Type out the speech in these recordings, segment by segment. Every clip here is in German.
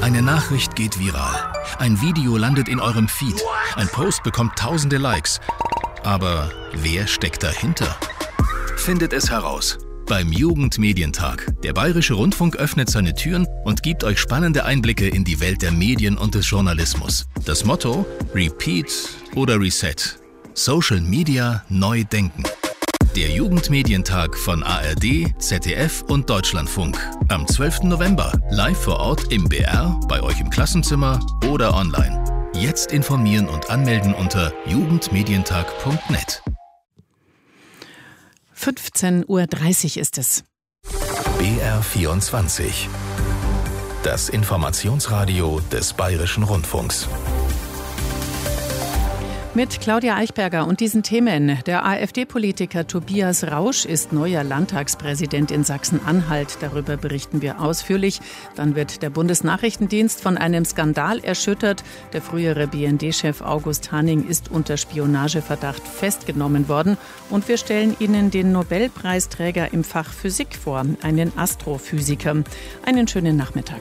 Eine Nachricht geht viral. Ein Video landet in eurem Feed. Ein Post bekommt tausende Likes. Aber wer steckt dahinter? Findet es heraus beim Jugendmedientag. Der Bayerische Rundfunk öffnet seine Türen und gibt euch spannende Einblicke in die Welt der Medien und des Journalismus. Das Motto: Repeat oder Reset. Social Media neu denken. Der Jugendmedientag von ARD, ZDF und Deutschlandfunk. Am 12. November. Live vor Ort im BR, bei euch im Klassenzimmer oder online. Jetzt informieren und anmelden unter jugendmedientag.net. 15:30 Uhr ist es. BR24. Das Informationsradio des Bayerischen Rundfunks. Mit Claudia Eichberger und diesen Themen. Der AfD-Politiker Tobias Rausch ist neuer Landtagspräsident in Sachsen-Anhalt. Darüber berichten wir ausführlich. Dann wird der Bundesnachrichtendienst von einem Skandal erschüttert. Der frühere BND-Chef August Hanning ist unter Spionageverdacht festgenommen worden. Und wir stellen Ihnen den Nobelpreisträger im Fach Physik vor, einen Astrophysiker. Einen schönen Nachmittag.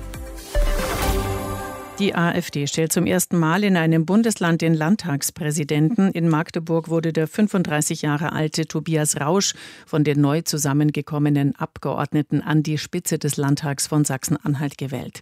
Die AfD stellt zum ersten Mal in einem Bundesland den Landtagspräsidenten. In Magdeburg wurde der 35 Jahre alte Tobias Rausch von den neu zusammengekommenen Abgeordneten an die Spitze des Landtags von Sachsen-Anhalt gewählt.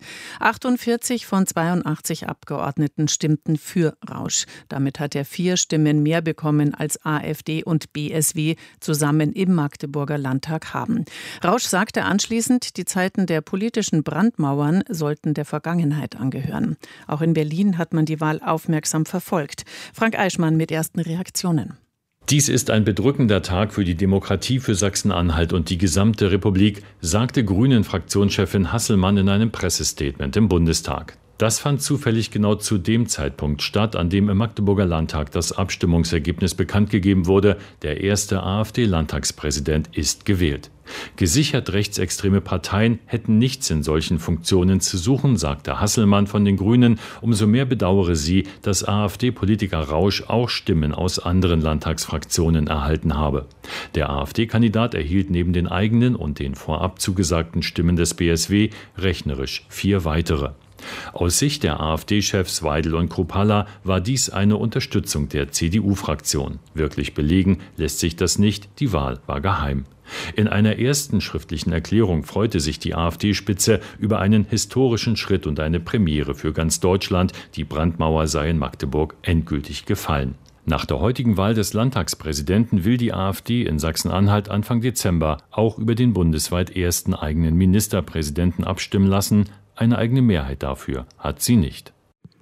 48 von 82 Abgeordneten stimmten für Rausch. Damit hat er 4 Stimmen mehr bekommen, als AfD und BSW zusammen im Magdeburger Landtag haben. Rausch sagte anschließend, die Zeiten der politischen Brandmauern sollten der Vergangenheit angehören. Auch in Berlin hat man die Wahl aufmerksam verfolgt. Frank Eichmann mit ersten Reaktionen. Dies ist ein bedrückender Tag für die Demokratie, für Sachsen-Anhalt und die gesamte Republik, sagte Grünen-Fraktionschefin Hasselmann in einem Pressestatement im Bundestag. Das fand zufällig genau zu dem Zeitpunkt statt, an dem im Magdeburger Landtag das Abstimmungsergebnis bekannt gegeben wurde. Der erste AfD-Landtagspräsident ist gewählt. Gesichert rechtsextreme Parteien hätten nichts in solchen Funktionen zu suchen, sagte Hasselmann von den Grünen. Umso mehr bedauere sie, dass AfD-Politiker Rausch auch Stimmen aus anderen Landtagsfraktionen erhalten habe. Der AfD-Kandidat erhielt neben den eigenen und den vorab zugesagten Stimmen des BSW rechnerisch 4 weitere. Aus Sicht der AfD-Chefs Weidel und Kruppalla war dies eine Unterstützung der CDU-Fraktion. Wirklich belegen lässt sich das nicht, die Wahl war geheim. In einer ersten schriftlichen Erklärung freute sich die AfD-Spitze über einen historischen Schritt und eine Premiere für ganz Deutschland. Die Brandmauer sei in Magdeburg endgültig gefallen. Nach der heutigen Wahl des Landtagspräsidenten will die AfD in Sachsen-Anhalt Anfang Dezember auch über den bundesweit ersten eigenen Ministerpräsidenten abstimmen lassen. Eine eigene Mehrheit dafür hat sie nicht.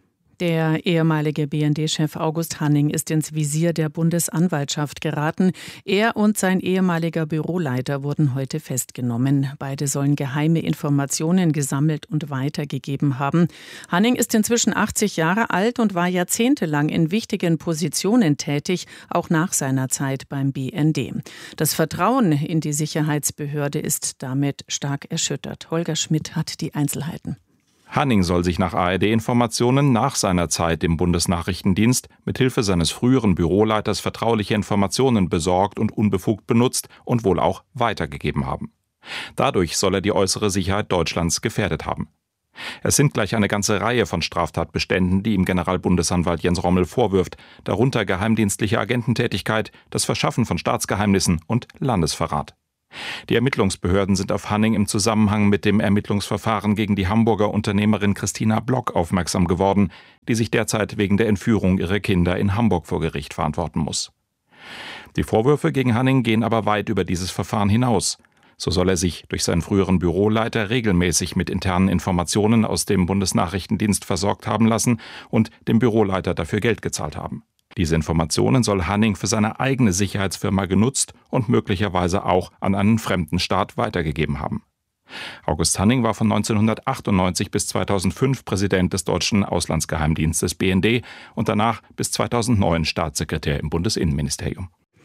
Der ehemalige BND-Chef August Hanning ist ins Visier der Bundesanwaltschaft geraten. Er und sein ehemaliger Büroleiter wurden heute festgenommen. Beide sollen geheime Informationen gesammelt und weitergegeben haben. Hanning ist inzwischen 80 Jahre alt und war jahrzehntelang in wichtigen Positionen tätig, auch nach seiner Zeit beim BND. Das Vertrauen in die Sicherheitsbehörde ist damit stark erschüttert. Holger Schmidt hat die Einzelheiten. Hanning soll sich nach ARD-Informationen nach seiner Zeit im Bundesnachrichtendienst mithilfe seines früheren Büroleiters vertrauliche Informationen besorgt und unbefugt benutzt und wohl auch weitergegeben haben. Dadurch soll er die äußere Sicherheit Deutschlands gefährdet haben. Es sind gleich eine ganze Reihe von Straftatbeständen, die ihm Generalbundesanwalt Jens Rommel vorwirft, darunter geheimdienstliche Agententätigkeit, das Verschaffen von Staatsgeheimnissen und Landesverrat. Die Ermittlungsbehörden sind auf Hanning im Zusammenhang mit dem Ermittlungsverfahren gegen die Hamburger Unternehmerin Christina Block aufmerksam geworden, die sich derzeit wegen der Entführung ihrer Kinder in Hamburg vor Gericht verantworten muss. Die Vorwürfe gegen Hanning gehen aber weit über dieses Verfahren hinaus. So soll er sich durch seinen früheren Büroleiter regelmäßig mit internen Informationen aus dem Bundesnachrichtendienst versorgt haben lassen und dem Büroleiter dafür Geld gezahlt haben. Diese Informationen soll Hanning für seine eigene Sicherheitsfirma genutzt und möglicherweise auch an einen fremden Staat weitergegeben haben. August Hanning war von 1998 bis 2005 Präsident des deutschen Auslandsgeheimdienstes BND und danach bis 2009 Staatssekretär im Bundesinnenministerium.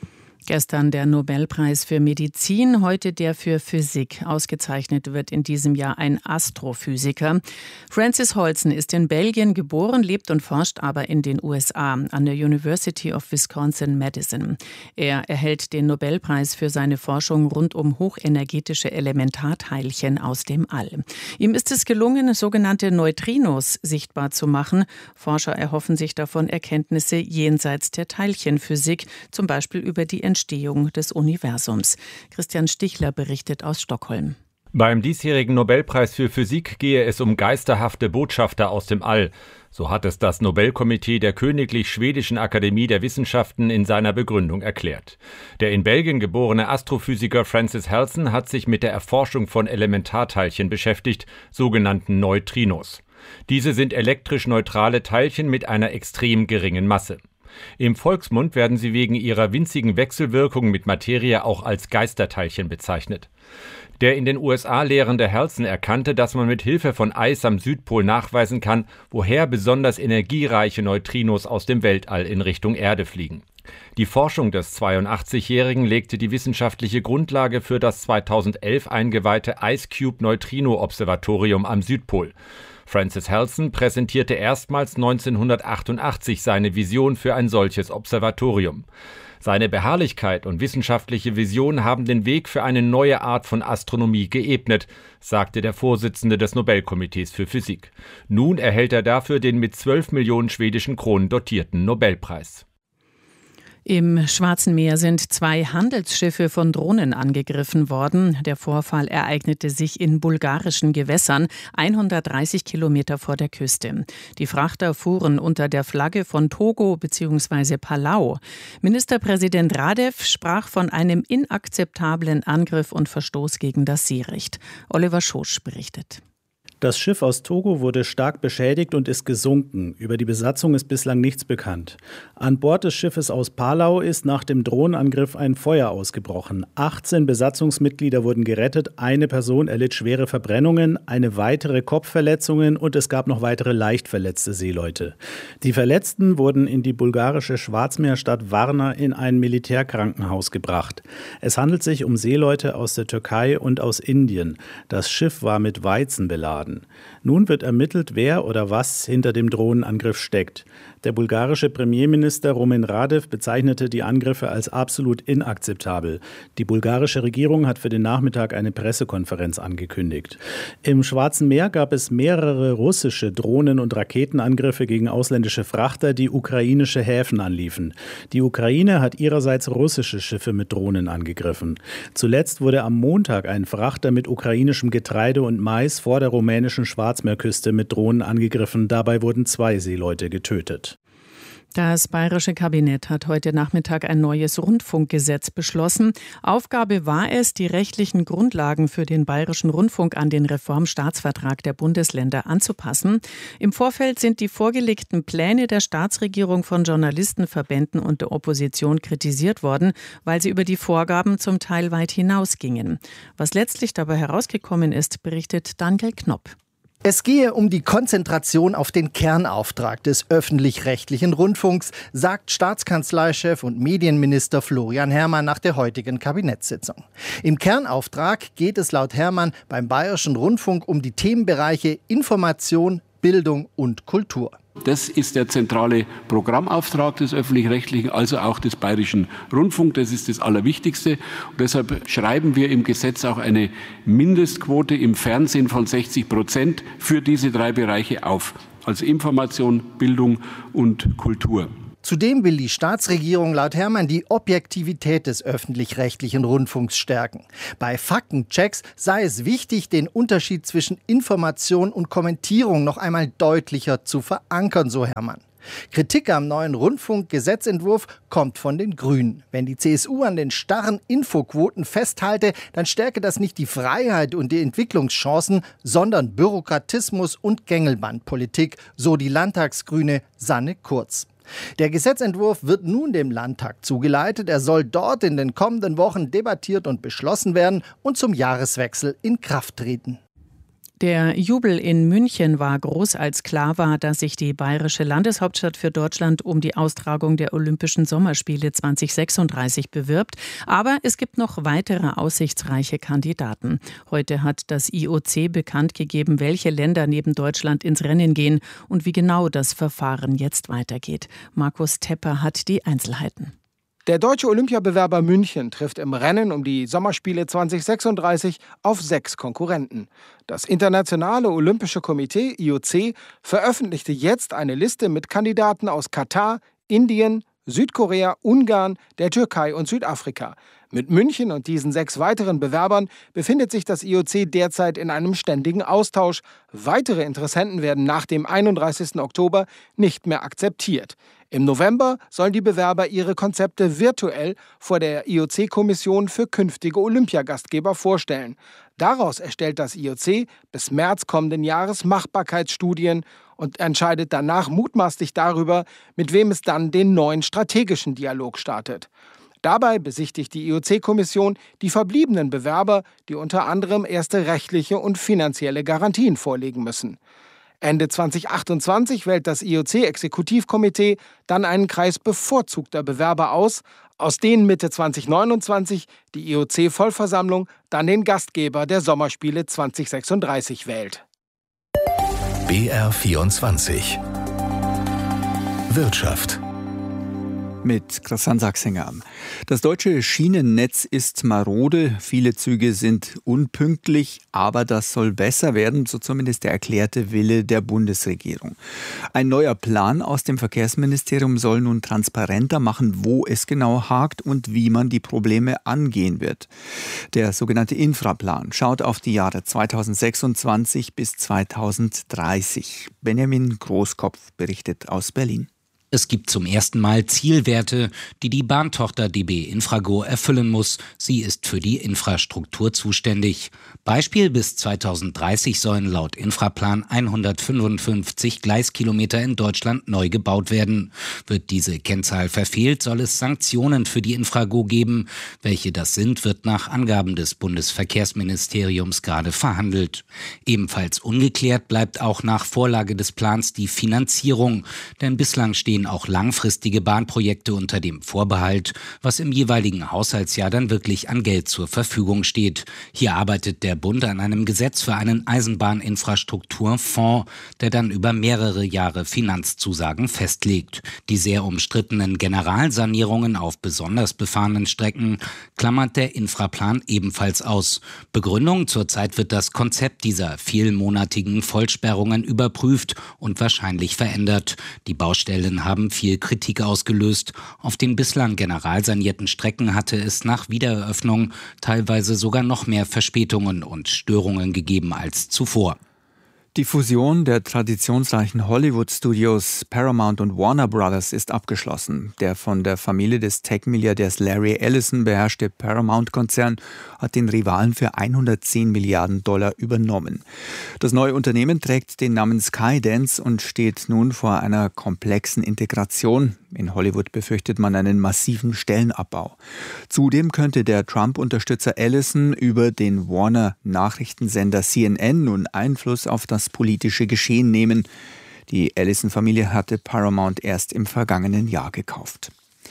Gestern der Nobelpreis für Medizin, heute der für Physik. Ausgezeichnet wird in diesem Jahr ein Astrophysiker. Francis Holzon ist in Belgien geboren, lebt und forscht aber in den USA an der University of Wisconsin-Madison. Er erhält den Nobelpreis für seine Forschung rund um hochenergetische Elementarteilchen aus dem All. Ihm ist es gelungen, sogenannte Neutrinos sichtbar zu machen. Forscher erhoffen sich davon Erkenntnisse jenseits der Teilchenphysik, zum Beispiel über die Entstehung des Universums. Christian Stichler berichtet aus Stockholm. Beim diesjährigen Nobelpreis für Physik gehe es um geisterhafte Botschafter aus dem All. So hat es das Nobelkomitee der Königlich Schwedischen Akademie der Wissenschaften in seiner Begründung erklärt. Der in Belgien geborene Astrophysiker Francis Holzon hat sich mit der Erforschung von Elementarteilchen beschäftigt, sogenannten Neutrinos. Diese sind elektrisch neutrale Teilchen mit einer extrem geringen Masse. Im Volksmund werden sie wegen ihrer winzigen Wechselwirkung mit Materie auch als Geisterteilchen bezeichnet. Der in den USA lehrende Holzon erkannte, dass man mit Hilfe von Eis am Südpol nachweisen kann, woher besonders energiereiche Neutrinos aus dem Weltall in Richtung Erde fliegen. Die Forschung des 82-Jährigen legte die wissenschaftliche Grundlage für das 2011 eingeweihte IceCube-Neutrino-Observatorium am Südpol. Francis Holzon präsentierte erstmals 1988 seine Vision für ein solches Observatorium. Seine Beharrlichkeit und wissenschaftliche Vision haben den Weg für eine neue Art von Astronomie geebnet, sagte der Vorsitzende des Nobelkomitees für Physik. Nun erhält er dafür den mit 12 Millionen schwedischen Kronen dotierten Nobelpreis. Im Schwarzen Meer sind 2 Handelsschiffe von Drohnen angegriffen worden. Der Vorfall ereignete sich in bulgarischen Gewässern, 130 Kilometer vor der Küste. Die Frachter fuhren unter der Flagge von Togo bzw. Palau. Ministerpräsident Radev sprach von einem inakzeptablen Angriff und Verstoß gegen das Seerecht. Oliver Schosch berichtet. Das Schiff aus Togo wurde stark beschädigt und ist gesunken. Über die Besatzung ist bislang nichts bekannt. An Bord des Schiffes aus Palau ist nach dem Drohnenangriff ein Feuer ausgebrochen. 18 Besatzungsmitglieder wurden gerettet, eine Person erlitt schwere Verbrennungen, eine weitere Kopfverletzungen und es gab noch weitere leicht verletzte Seeleute. Die Verletzten wurden in die bulgarische Schwarzmeerstadt Varna in ein Militärkrankenhaus gebracht. Es handelt sich um Seeleute aus der Türkei und aus Indien. Das Schiff war mit Weizen beladen. Nun wird ermittelt, wer oder was hinter dem Drohnenangriff steckt. Der bulgarische Premierminister Rumen Radev bezeichnete die Angriffe als absolut inakzeptabel. Die bulgarische Regierung hat für den Nachmittag eine Pressekonferenz angekündigt. Im Schwarzen Meer gab es mehrere russische Drohnen- und Raketenangriffe gegen ausländische Frachter, die ukrainische Häfen anliefen. Die Ukraine hat ihrerseits russische Schiffe mit Drohnen angegriffen. Zuletzt wurde am Montag ein Frachter mit ukrainischem Getreide und Mais vor der rumänischen Schwarzmeerküste mit Drohnen angegriffen. Dabei wurden 2 Seeleute getötet. Das bayerische Kabinett hat heute Nachmittag ein neues Rundfunkgesetz beschlossen. Aufgabe war es, die rechtlichen Grundlagen für den bayerischen Rundfunk an den Reformstaatsvertrag der Bundesländer anzupassen. Im Vorfeld sind die vorgelegten Pläne der Staatsregierung von Journalistenverbänden und der Opposition kritisiert worden, weil sie über die Vorgaben zum Teil weit hinausgingen. Was letztlich dabei herausgekommen ist, berichtet Daniel Knopp. Es gehe um die Konzentration auf den Kernauftrag des öffentlich-rechtlichen Rundfunks, sagt Staatskanzleichef und Medienminister Florian Herrmann nach der heutigen Kabinettssitzung. Im Kernauftrag geht es laut Herrmann beim Bayerischen Rundfunk um die Themenbereiche Information, Bildung und Kultur. Das ist der zentrale Programmauftrag des Öffentlich-Rechtlichen, also auch des Bayerischen Rundfunks. Das ist das Allerwichtigste. Und deshalb schreiben wir im Gesetz auch eine Mindestquote im Fernsehen von 60% für diese 3 Bereiche auf. Also Information, Bildung und Kultur. Zudem will die Staatsregierung laut Herrmann die Objektivität des öffentlich-rechtlichen Rundfunks stärken. Bei Faktenchecks sei es wichtig, den Unterschied zwischen Information und Kommentierung noch einmal deutlicher zu verankern, so Herrmann. Kritik am neuen Rundfunkgesetzentwurf kommt von den Grünen. Wenn die CSU an den starren Infoquoten festhalte, dann stärke das nicht die Freiheit und die Entwicklungschancen, sondern Bürokratismus und Gängelbandpolitik, so die Landtagsgrüne Sanne Kurz. Der Gesetzentwurf wird nun dem Landtag zugeleitet. Er soll dort in den kommenden Wochen debattiert und beschlossen werden und zum Jahreswechsel in Kraft treten. Der Jubel in München war groß, als klar war, dass sich die bayerische Landeshauptstadt für Deutschland um die Austragung der Olympischen Sommerspiele 2036 bewirbt. Aber es gibt noch weitere aussichtsreiche Kandidaten. Heute hat das IOC bekannt gegeben, welche Länder neben Deutschland ins Rennen gehen und wie genau das Verfahren jetzt weitergeht. Markus Tepper hat die Einzelheiten. Der deutsche Olympiabewerber München trifft im Rennen um die Sommerspiele 2036 auf 6 Konkurrenten. Das Internationale Olympische Komitee IOC veröffentlichte jetzt eine Liste mit Kandidaten aus Katar, Indien, Südkorea, Ungarn, der Türkei und Südafrika. Mit München und diesen 6 weiteren Bewerbern befindet sich das IOC derzeit in einem ständigen Austausch. Weitere Interessenten werden nach dem 31. Oktober nicht mehr akzeptiert. Im November sollen die Bewerber ihre Konzepte virtuell vor der IOC-Kommission für künftige Olympiagastgeber vorstellen. Daraus erstellt das IOC bis März kommenden Jahres Machbarkeitsstudien und entscheidet danach mutmaßlich darüber, mit wem es dann den neuen strategischen Dialog startet. Dabei besichtigt die IOC-Kommission die verbliebenen Bewerber, die unter anderem erste rechtliche und finanzielle Garantien vorlegen müssen. Ende 2028 wählt das IOC-Exekutivkomitee dann einen Kreis bevorzugter Bewerber aus denen Mitte 2029 die IOC-Vollversammlung dann den Gastgeber der Sommerspiele 2036 wählt. BR24 Wirtschaft mit Christian Sachsinger. Das deutsche Schienennetz ist marode, viele Züge sind unpünktlich, aber das soll besser werden, so zumindest der erklärte Wille der Bundesregierung. Ein neuer Plan aus dem Verkehrsministerium soll nun transparenter machen, wo es genau hakt und wie man die Probleme angehen wird. Der sogenannte Infraplan schaut auf die Jahre 2026 bis 2030. Benjamin Großkopf berichtet aus Berlin. Es gibt zum ersten Mal Zielwerte, die die Bahntochter DB Infrago erfüllen muss. Sie ist für die Infrastruktur zuständig. Beispiel: bis 2030 sollen laut Infraplan 155 Gleiskilometer in Deutschland neu gebaut werden. Wird diese Kennzahl verfehlt, soll es Sanktionen für die Infrago geben. Welche das sind, wird nach Angaben des Bundesverkehrsministeriums gerade verhandelt. Ebenfalls ungeklärt bleibt auch nach Vorlage des Plans die Finanzierung. Denn bislang stehen auch langfristige Bahnprojekte unter dem Vorbehalt, was im jeweiligen Haushaltsjahr dann wirklich an Geld zur Verfügung steht. Hier arbeitet der Bund an einem Gesetz für einen Eisenbahninfrastrukturfonds, der dann über mehrere Jahre Finanzzusagen festlegt. Die sehr umstrittenen Generalsanierungen auf besonders befahrenen Strecken klammert der Infraplan ebenfalls aus. Begründung: zurzeit wird das Konzept dieser vielmonatigen Vollsperrungen überprüft und wahrscheinlich verändert. Die Baustellen haben viel Kritik ausgelöst. Auf den bislang generalsanierten Strecken hatte es nach Wiedereröffnung teilweise sogar noch mehr Verspätungen und Störungen gegeben als zuvor. Die Fusion der traditionsreichen Hollywood-Studios Paramount und Warner Brothers ist abgeschlossen. Der von der Familie des Tech-Milliardärs Larry Ellison beherrschte Paramount-Konzern hat den Rivalen für $110 Milliarden übernommen. Das neue Unternehmen trägt den Namen Skydance und steht nun vor einer komplexen Integration. In Hollywood befürchtet man einen massiven Stellenabbau. Zudem könnte der Trump-Unterstützer Ellison über den Warner-Nachrichtensender CNN nun Einfluss auf das politische Geschehen nehmen. Die Ellison-Familie hatte Paramount erst im vergangenen Jahr gekauft.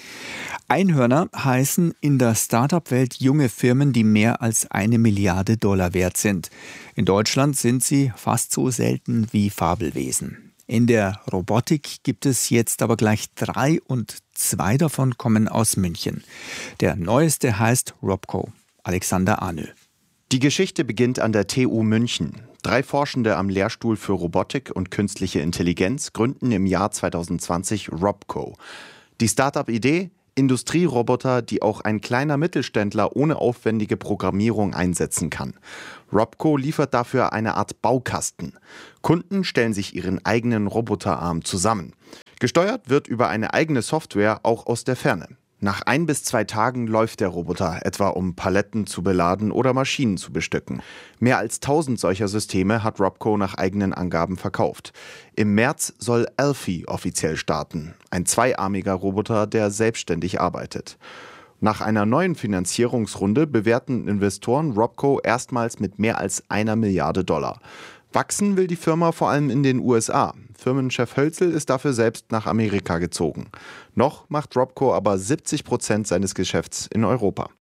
Einhörner heißen in der Start-up-Welt junge Firmen, die mehr als $1 Milliarde wert sind. In Deutschland sind sie fast so selten wie Fabelwesen. In der Robotik gibt es jetzt aber gleich 3 und 2 davon kommen aus München. Der neueste heißt Robco. Alexander Ahnö. Die Geschichte beginnt an der TU München. 3 Forschende am Lehrstuhl für Robotik und künstliche Intelligenz gründen im Jahr 2020 Robco. Die Start-up-Idee: Industrieroboter, die auch ein kleiner Mittelständler ohne aufwendige Programmierung einsetzen kann. Robco liefert dafür eine Art Baukasten. Kunden stellen sich ihren eigenen Roboterarm zusammen. Gesteuert wird über eine eigene Software auch aus der Ferne. Nach 1 bis 2 Tagen läuft der Roboter, etwa um Paletten zu beladen oder Maschinen zu bestücken. Mehr als 1000 solcher Systeme hat Robco nach eigenen Angaben verkauft. Im März soll Alfie offiziell starten, ein zweiarmiger Roboter, der selbstständig arbeitet. Nach einer neuen Finanzierungsrunde bewerten Investoren Robco erstmals mit mehr als $1 Milliarde. Wachsen will die Firma vor allem in den USA. Firmenchef Hölzel ist dafür selbst nach Amerika gezogen. Noch macht Robco aber 70% seines Geschäfts in Europa.